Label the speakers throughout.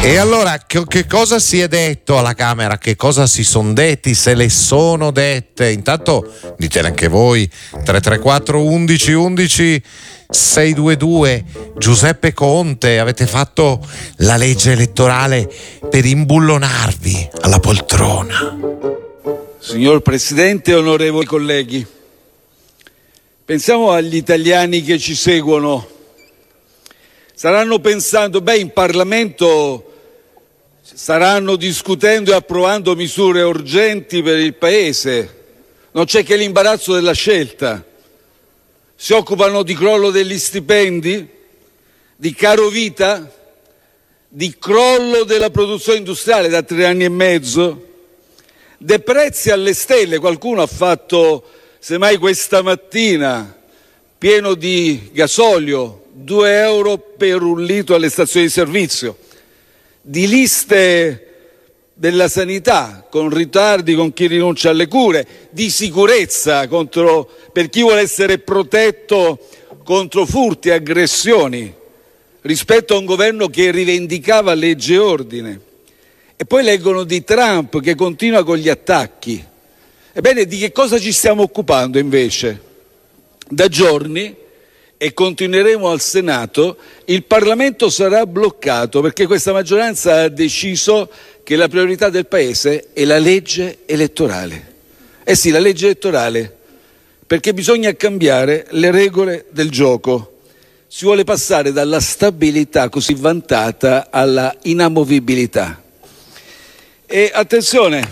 Speaker 1: E allora che cosa si è detto alla Camera? Che cosa si sono detti? Se le sono dette? Intanto ditele anche voi. 334 11 11 622. Giuseppe Conte, avete fatto la legge elettorale per imbullonarvi alla poltrona.
Speaker 2: Signor Presidente, onorevoli colleghi, pensiamo agli italiani che ci seguono. Staranno pensando, in Parlamento staranno discutendo e approvando misure urgenti per il Paese. Non c'è che l'imbarazzo della scelta. Si occupano di crollo degli stipendi, di caro vita, di crollo della produzione industriale da 3 anni e mezzo, dei prezzi alle stelle. Qualcuno ha fatto, semmai questa mattina, pieno di gasolio, 2 euro per un litro alle stazioni di servizio, di liste della sanità, con ritardi, con chi rinuncia alle cure, di sicurezza per chi vuole essere protetto contro furti e aggressioni, rispetto a un governo che rivendicava legge e ordine. E poi leggono di Trump che continua con gli attacchi. Ebbene, di che cosa ci stiamo occupando invece? Da giorni, e continueremo al Senato, il Parlamento sarà bloccato perché questa maggioranza ha deciso che la priorità del Paese è la legge elettorale. Eh sì, la legge elettorale, perché bisogna cambiare le regole del gioco. Si vuole passare dalla stabilità così vantata alla inamovibilità. E attenzione,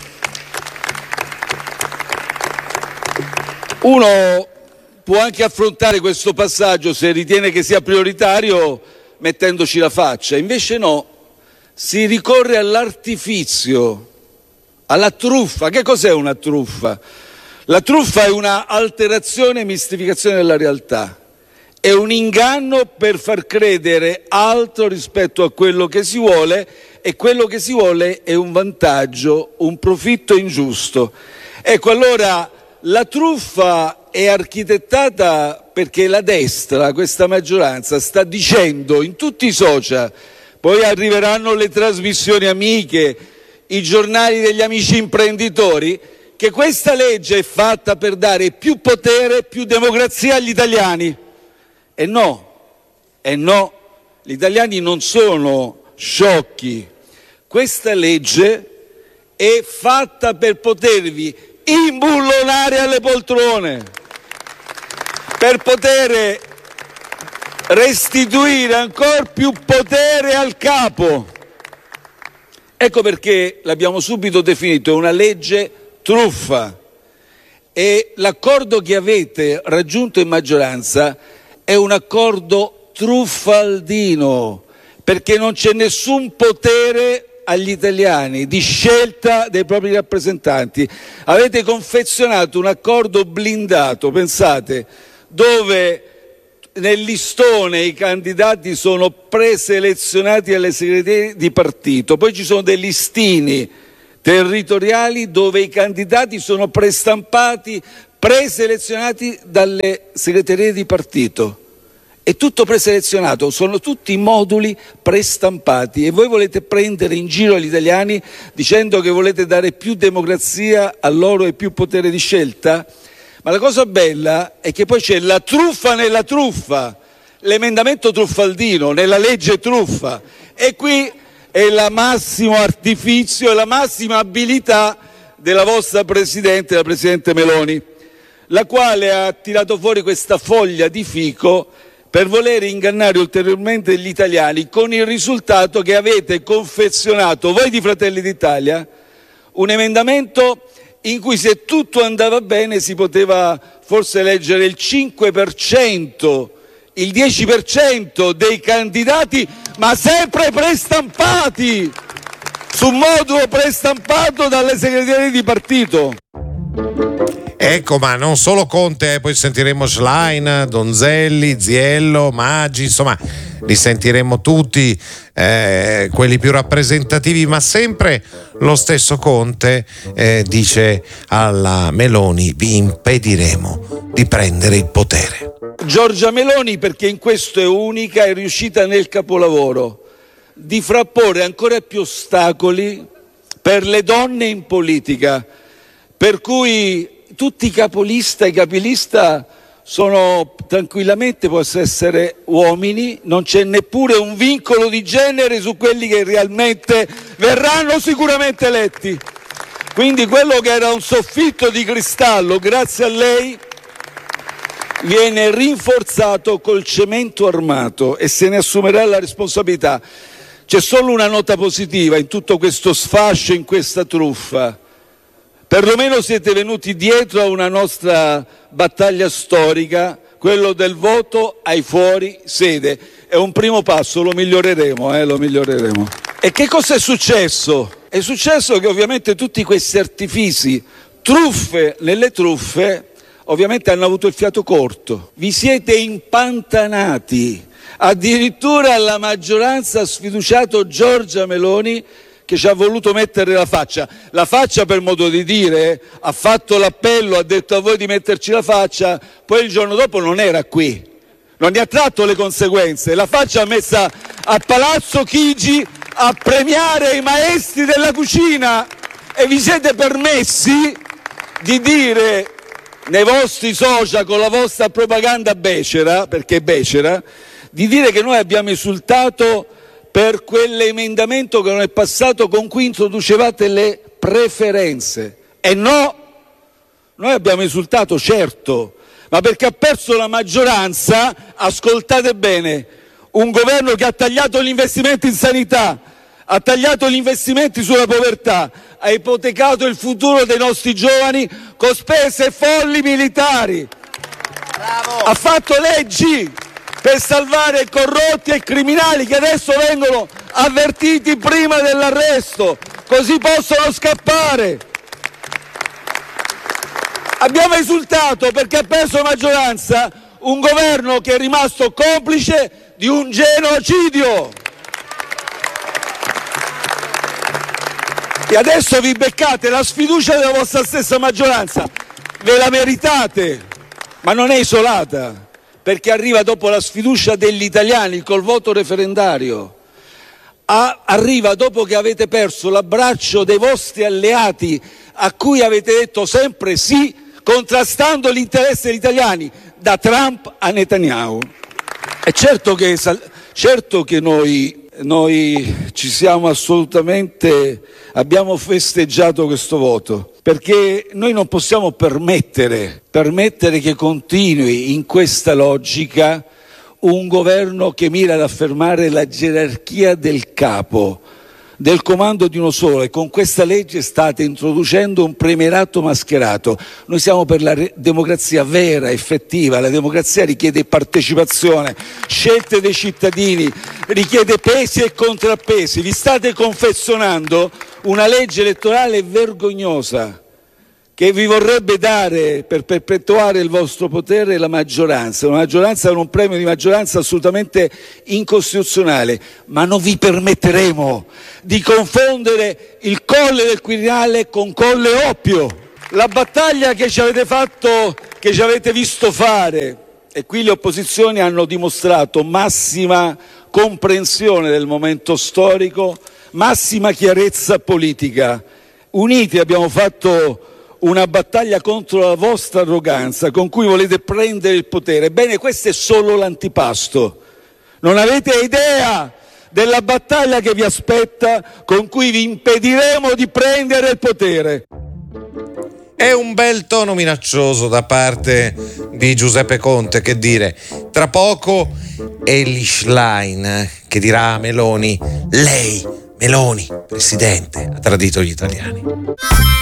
Speaker 2: uno può anche affrontare questo passaggio, se ritiene che sia prioritario, mettendoci la faccia. Invece no, si ricorre all'artifizio, alla truffa. Che cos'è una truffa? La truffa è una alterazione e mistificazione della realtà. È un inganno per far credere altro rispetto a quello che si vuole, e quello che si vuole è un vantaggio, un profitto ingiusto. Ecco, allora la truffa è architettata perché la destra, questa maggioranza, sta dicendo in tutti i social, poi arriveranno le trasmissioni amiche, i giornali degli amici imprenditori, che questa legge è fatta per dare più potere, più democrazia agli italiani. E no, gli italiani non sono sciocchi. Questa legge è fatta per potervi imbullonare alle poltrone, per poter restituire ancora più potere al capo. Ecco perché l'abbiamo subito definito una legge truffa. E l'accordo che avete raggiunto in maggioranza è un accordo truffaldino, perché non c'è nessun potere agli italiani di scelta dei propri rappresentanti. Avete confezionato un accordo blindato, pensate, dove nel listone i candidati sono preselezionati alle segreterie di partito, poi ci sono dei listini territoriali dove i candidati sono prestampati, preselezionati dalle segreterie di partito. È tutto preselezionato, sono tutti moduli prestampati, e voi volete prendere in giro gli italiani dicendo che volete dare più democrazia a loro e più potere di scelta? Ma la cosa bella è che poi c'è la truffa nella truffa, l'emendamento truffaldino nella legge truffa, e qui è il massimo artifizio e la massima abilità della vostra Presidente, la Presidente Meloni, la quale ha tirato fuori questa foglia di fico per voler ingannare ulteriormente gli italiani, con il risultato che avete confezionato, voi di Fratelli d'Italia, un emendamento in cui, se tutto andava bene, si poteva forse eleggere il 5%, il 10% dei candidati, ma sempre prestampati, su modulo prestampato dalle segreterie di partito.
Speaker 1: Ecco, ma non solo Conte, poi sentiremo Schlein, Donzelli, Ziello, Maggi, insomma li sentiremo tutti, quelli più rappresentativi, ma sempre lo stesso Conte dice alla Meloni: vi impediremo di prendere il potere.
Speaker 2: Giorgia Meloni, perché in questo è unica, è riuscita nel capolavoro. di frapporre ancora più ostacoli per le donne in politica, per cui tutti i capolista e capilista sono tranquillamente, possono essere uomini, non c'è neppure un vincolo di genere su quelli che realmente verranno sicuramente eletti. Quindi quello che era un soffitto di cristallo, grazie a lei, viene rinforzato col cemento armato e se ne assumerà la responsabilità. C'è solo una nota positiva in tutto questo sfascio, in questa truffa. Perlomeno siete venuti dietro a una nostra battaglia storica, quello del voto ai fuori sede. È un primo passo, lo miglioreremo, lo miglioreremo. E che cosa è successo? È successo che ovviamente tutti questi artifici, truffe nelle truffe, ovviamente hanno avuto il fiato corto. Vi siete impantanati. Addirittura la maggioranza ha sfiduciato Giorgia Meloni, che ci ha voluto mettere la faccia per modo di dire, ha fatto l'appello, ha detto a voi di metterci la faccia, poi il giorno dopo non era qui, non ne ha tratto le conseguenze, la faccia ha messa a Palazzo Chigi a premiare i maestri della cucina e vi siete permessi di dire nei vostri social con la vostra propaganda becera, perché è becera, di dire che noi abbiamo insultato per quell'emendamento che non è passato con cui introducevate le preferenze. E no, noi abbiamo insultato, certo, ma perché ha perso la maggioranza, ascoltate bene, un governo che ha tagliato gli investimenti in sanità, ha tagliato gli investimenti sulla povertà, ha ipotecato il futuro dei nostri giovani con spese folli militari. Bravo. Ha fatto leggi per salvare corrotti e criminali che adesso vengono avvertiti prima dell'arresto, così possono scappare. Abbiamo esultato perché ha perso maggioranza un governo che è rimasto complice di un genocidio. E adesso vi beccate la sfiducia della vostra stessa maggioranza, ve la meritate, ma non è isolata, perché arriva dopo la sfiducia degli italiani col voto referendario, arriva dopo che avete perso l'abbraccio dei vostri alleati a cui avete detto sempre sì, contrastando l'interesse degli italiani, da Trump a Netanyahu. È certo che noi ci siamo assolutamente, abbiamo festeggiato questo voto, perché noi non possiamo permettere che continui in questa logica un governo che mira ad affermare la gerarchia del capo, del comando di uno solo, e con questa legge state introducendo un premierato mascherato. Noi siamo per la democrazia vera, effettiva. La democrazia richiede partecipazione, scelte dei cittadini, richiede pesi e contrappesi. Vi state confezionando una legge elettorale vergognosa che vi vorrebbe dare per perpetuare il vostro potere la maggioranza, una maggioranza con un premio di maggioranza assolutamente incostituzionale, ma non vi permetteremo di confondere il Colle del Quirinale con Colle Oppio. La battaglia che ci avete fatto, che ci avete visto fare, e qui le opposizioni hanno dimostrato massima comprensione del momento storico, massima chiarezza politica. Uniti abbiamo fatto una battaglia contro la vostra arroganza con cui volete prendere il potere. Ebbene, questo è solo l'antipasto. Non avete idea della battaglia che vi aspetta, con cui vi impediremo di prendere il potere.
Speaker 1: È un bel tono minaccioso da parte di Giuseppe Conte, che dire. Tra poco Elly Schlein che dirà a Meloni: lei, Meloni, presidente, ha tradito gli italiani.